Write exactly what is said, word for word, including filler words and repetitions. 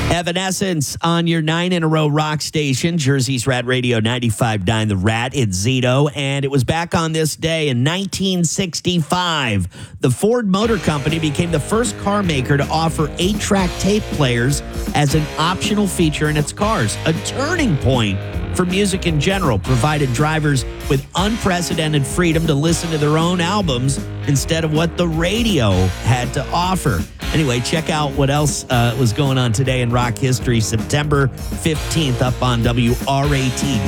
Evanescence on your nine in a row rock station, Jersey's Rat Radio ninety-five point nine, The Rat. It's Zito, and it was back on this day in nineteen sixty-five. The Ford Motor Company became the first car maker to offer eight-track tape players as an optional feature in its cars, a turning point for music in general, provided drivers with unprecedented freedom to listen to their own albums instead of what the radio had to offer. Anyway, check out what else uh, was going on today in rock history. September fifteenth up on W R A T